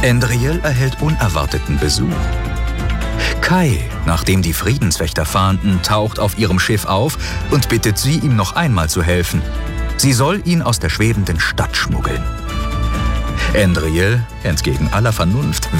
Endril erhält unerwarteten Besuch. Kai, nachdem die Friedenswächter fahnden, taucht auf ihrem Schiff auf und bittet sie, ihm noch einmal zu helfen. Sie soll ihn aus der schwebenden Stadt schmuggeln. Endril, entgegen aller Vernunft,